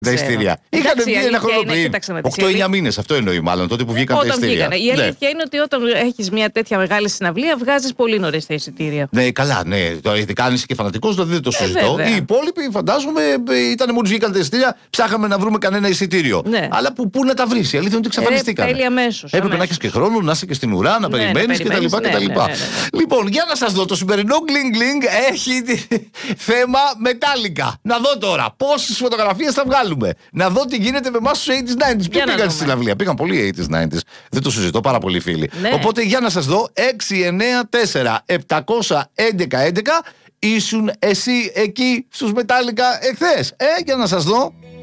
Τα ειστήρια. Είχαν βγει ένα χρόνο πριν. 8-9 μήνες, αυτό εννοεί μάλλον, τότε που βγήκαν τα ειστήρια. Η αλήθεια είναι ότι όταν έχεις μια τέτοια μεγάλη συναυλία, βγάζεις πολύ νωρίς τα εισιτήρια. Ναι, καλά, ναι. Τώρα, ειδικά αν είσαι και φανατικός, δηλαδή δεν το συζητώ. Οι υπόλοιποι, φαντάζομαι, ήταν μόλις βγήκαν τα ειστήρια, ψάχαμε να βρούμε κανένα εισιτήριο. Ναι. Αλλά πού να τα βρεις, η αλήθεια είναι ότι εξαφανιστήκαν. Έπρεπε να έχεις και χρόνο, να είσαι και στην ουρά, να περιμένεις κτλ. Λοιπόν, για να σας δω, το σημερινό Gling Gling έχει θέμα μετάλλικα. Να δω τώρα πόσες φωτογραφίες θα βγάλουμε. Να δω τι γίνεται με εμάς στους 80s, 90s. Ποιο πήγαν στη συναυλία. Πήγαν πολλοί 80s, 90s. Δεν το συζητώ, πάρα πολλοί φίλοι. Ναι. Οπότε για να σας δω, 694-711-11. Ήσουν εσύ εκεί στους μετάλλικα εχθές. Για να σας δω.